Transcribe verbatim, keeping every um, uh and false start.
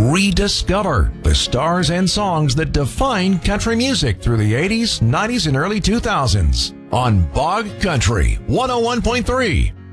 rediscover the stars and songs that define country music through the eighties, nineties, and early two thousands on Bog Country one oh one point three.